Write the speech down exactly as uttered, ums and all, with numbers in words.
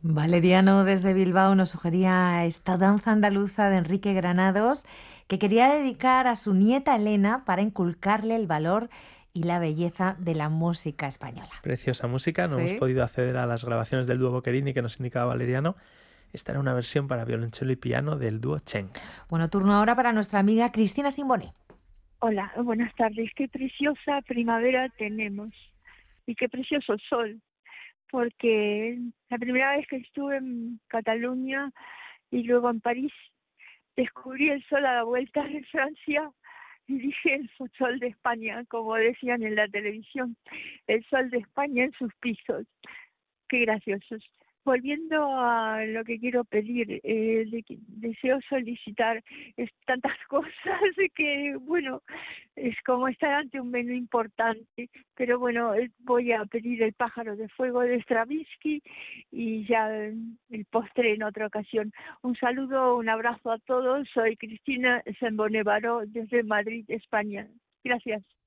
Valeriano desde Bilbao nos sugería esta danza andaluza de Enrique Granados que quería dedicar a su nieta Elena para inculcarle el valor y la belleza de la música española. Preciosa música, no hemos Sí. podido acceder a las grabaciones del dúo Boquerini que nos indicaba Valeriano. Esta era una versión para violonchelo y piano del dúo Cheng. Bueno, turno ahora para nuestra amiga Cristina Simboné. Hola, buenas tardes. Qué preciosa primavera tenemos y qué precioso sol, porque la primera vez que estuve en Cataluña y luego en París, descubrí el sol a la vuelta de Francia y dije el sol de España, como decían en la televisión, el sol de España en sus pisos. Qué graciosos. Volviendo a lo que quiero pedir, eh, de que- deseo solicitar es, tantas cosas que, bueno, es como estar ante un menú importante, pero bueno, eh, voy a pedir el pájaro de fuego de Stravinsky y ya eh, el postre en otra ocasión. Un saludo, un abrazo a todos. Soy Cristina Sembonevaro desde Madrid, España. Gracias.